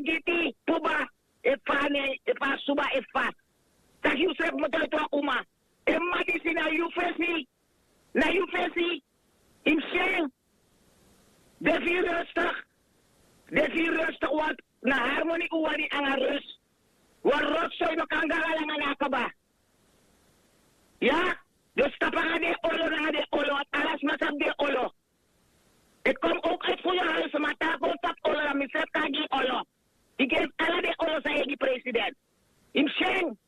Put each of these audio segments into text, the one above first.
giti, puba, efane, efa suba efa. Tak Yusuf motor to uma. Emma di sina Yufesi. Na Yufesi. Imseng. De vier rustig wat na harmonie uwani ang rust. Wat rotsoy makanggalang anak ba? Ja? Dus tapangan de olo na de olo at alas masab de olo. Ik kom ook uit voor je huis, maar daar komt dat olo na misap kagi olo. Ik geef alle de olo sa eigen president. Imseng.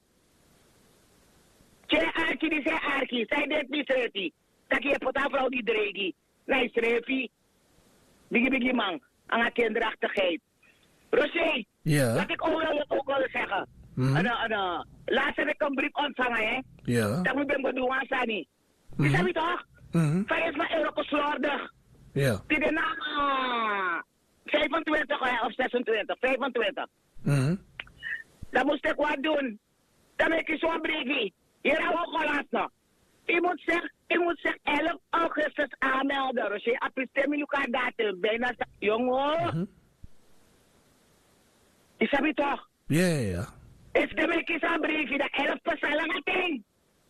Che arki di se arki, sai det di srepi. Taki e pota vrouw die dregi. Nee, srepi. Bigi man, aan haar kinderachtigheid. Rosé, Ja. laat ik ook wel zeggen. Laatst heb ik een brief ontvangen, hè? Ja. Dat moet ik bedoelen, Sani. Die zei je toch? 5 euro slordig. Ja. Die de naam 25 of 26, 25. Dan moest ik wat doen. Dan heb ik zo'n briefje. Hier hebben we gelaten. Ik moet zeggen 11 augustus aanmelden. Als je op stemming elkaar datum bijna jongen. Is dat toch? Ja. Is de week is een briefje dat 11 persoon natin.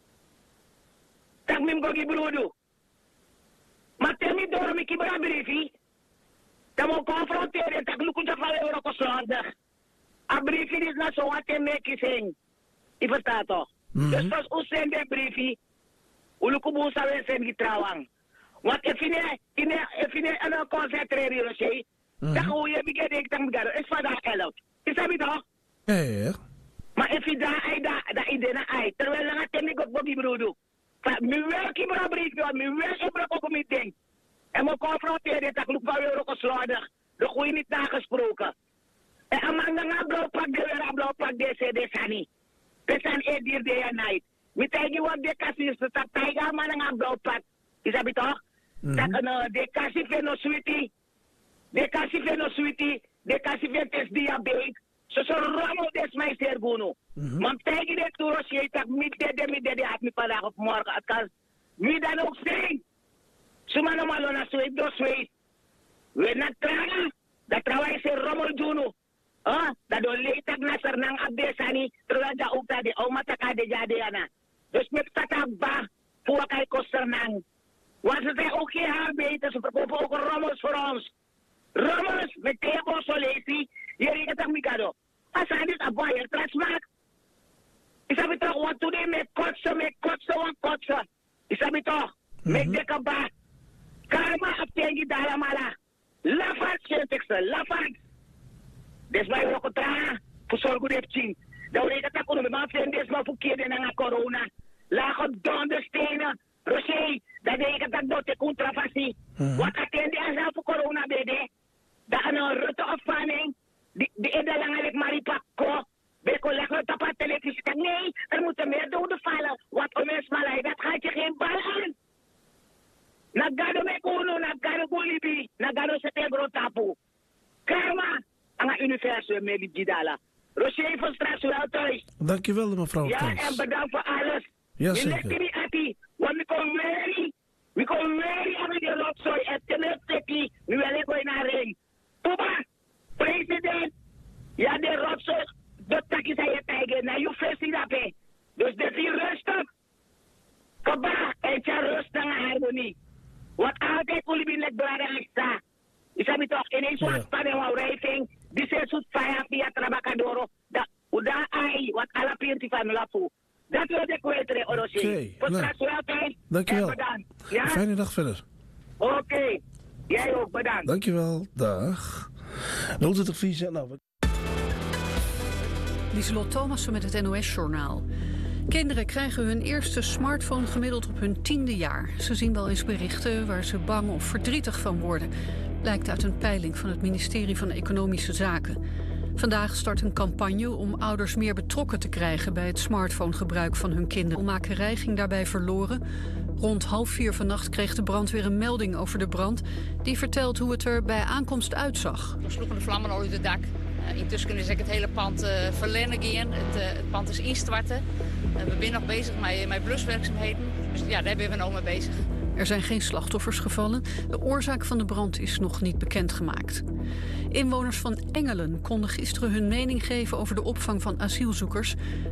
Tak mim gogi brodo. Maar temi door mi kibra briefje. Dan moet confronteren tak lukun sa fala euro ko slordig. A briefje is na so wat me kising. I versta toch? Dus pas usen de briefje. Ulukubu sa wesen gitrawang. Wat efine ano concentreren yo siya. Tak uye bigay dik tang garo. Es fada 11. Isabi toch? Ja. Maar if je daar idee uit, terwijl lang het niet goed bogi brodo. Mi wel kibra briefje, mi wel kibra ko meeting. En mo confronteren dat ik wel euro slordig. De goeie niet nagesproken. En amang nga blauw pak de sani. Pesan edir de ya night. Mi tagi wat de kasi sa taiga man nga blauw pak. Isabi toch? Dat de kasi feno sweetie. De kasi feno sweetie. De kasi feno diabetes. So Romo des mij zeer guno. Want tegen dit toer je tak midde had mi pala op morgen at kas. Mi dan ook zijn. Sumano malo na sweet do sweet. We na traga. Da trawa se Romo Juno. Da do letak na sernang abdesani. Terus da ukta de o mataka de jade ana. Dus met tataba. Puwa kay ko sernang. Was het ook geen haar beter. Ze verkopen ook Romos voor ons. Romos met tebo solesi. Yeri katang mikado. Asan dit aboy transmak. Isabi toch wat today me kotso. Isabi toch make de kaba. Karma aptengi dala mala. Lafat sentekse, lafat. Desmay wako tra. Pusol ko depching. Dawre katak kuno me mga sendes ma fukede na nga corona. Lakot don de stenen. Rosé, dade katak dote kontrafasi. Wat atende asa fu corona bede. Da ano roto affaning. Die lang alik maripak ko. Beko lekker tapat televisie. Nee, er moeten meer doden vallen. Wat om eens malay, dat gaat je geen bal aan. Nagado me kuno, nagado kulibi, nagado sa tegro tapu. Karma, ang universum me libidala. Roché van Straat wel thuis. Dankjewel mevrouw. Ja, Thijs. en bedankt voor alles. Ja, zeker. Die ati, want we komen weer aan de rotzooi en tenminste, nu wil ik weer naar ring. Puba! President, ja de rotzooi, dat takje zei je tegen, nou je vesting dat hè. Dus dat is rustig. Kaba, en je rustig aan harmonie. Wat altijd kulibinleg belangrijk sta. Isabi toch, ineens wat panen wou rating, die zijn zoet vijf via Trabacadoro, dat uda ai, wat alle pinti van lafu. Dat wil ik weten, Orosje. Oké, Voor nou, straks wel tijd. dankjewel. Ja? Fijne dag verder. Oké. Jij ook, bedankt. Dankjewel, dag. 024, nou... Lieselot Thomassen met het NOS-journaal. Kinderen krijgen hun eerste smartphone gemiddeld op hun 10e jaar. Ze zien wel eens berichten waar ze bang of verdrietig van worden. Blijkt uit een peiling van het ministerie van Economische Zaken. Vandaag start een campagne om ouders meer betrokken te krijgen bij het smartphonegebruik van hun kinderen. Makerij ging daarbij verloren. Rond 3:30 vannacht kreeg de brandweer een melding over de brand. Die vertelt hoe het er bij aankomst uitzag. We sloegen de vlammen uit het dak. Intussen kunnen ze het hele pand verlennen gaan. Het pand is instorten. We zijn nog bezig met bluswerkzaamheden. Dus ja, daar zijn we nog mee bezig. Er zijn geen slachtoffers gevallen. De oorzaak van de brand is nog niet bekendgemaakt. Inwoners van Engelen konden gisteren hun mening geven over de opvang van asielzoekers.